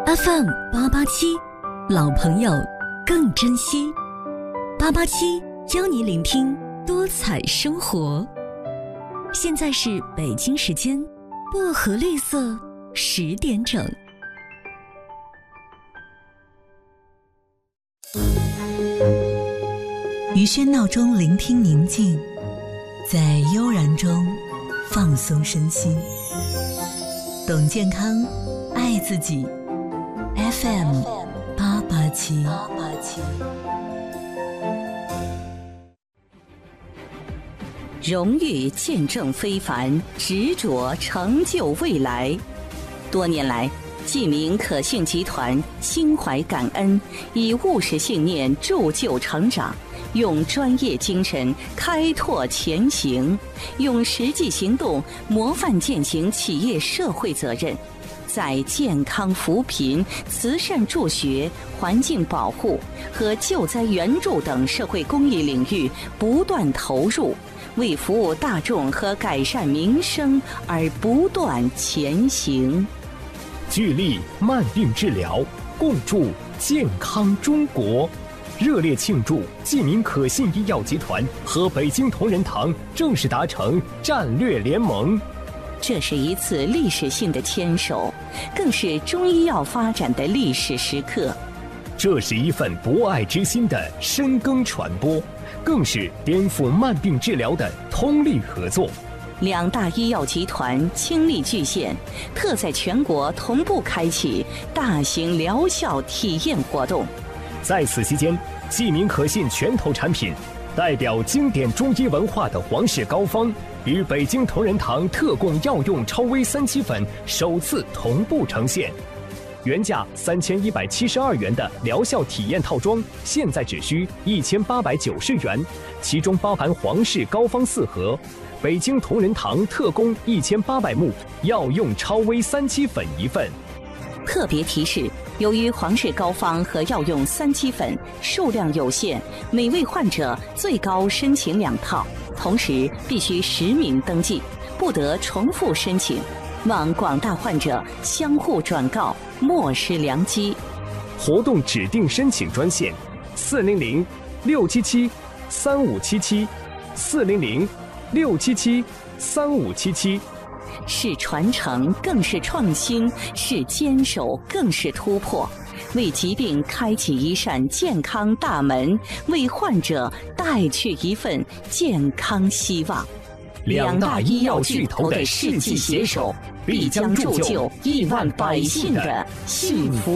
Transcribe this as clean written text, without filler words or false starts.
FM887，老朋友更珍惜。887邀你聆听多彩生活。现在是北京时间薄荷绿色10点整。 于喧闹中聆听宁静，在悠然中放松身心。懂健康，爱自己。FM887。 荣誉见证非凡，执着成就未来。多年来，记名可信集团心怀感恩，以务实信念铸就成长，用专业精神开拓前行，用实际行动模范践行企业社会责任，在健康扶贫、慈善助学、环境保护和救灾援助等社会公益领域不断投入，为服务大众和改善民生而不断前行。 聚力慢病治疗，共筑健康中国。热烈庆祝记名可信医药集团和北京同仁堂正式达成战略联盟。 这是一次历史性的牵手，更是中医药发展的历史时刻。 这是一份博爱之心的深耕传播，更是颠覆慢病治疗的通力合作。 两大医药集团倾力巨献，特在全国同步开启大型疗效体验活动。 在此期间，记名可信拳头产品代表经典中医文化的皇氏膏方与北京同仁堂特供药用超微3七粉首次同步呈现。原价3172元的疗效体验套装，现在只需1890元，其中包含皇氏膏方4盒，北京同仁堂特供1800目药用超微3七粉1份。 特别提示：由于皇氏膏方和药用3七粉数量有限，每位患者最高申请2套，同时必须实名登记，不得重复申请。望广大患者相互转告，莫失良机。 活动指定申请专线：400-677-3577，400-677-3577。 是传承，更是创新；是坚守，更是突破。为疾病开启一扇健康大门，为患者带去一份健康希望。 两大医药巨头的世纪携手，必将铸就亿万百姓的幸福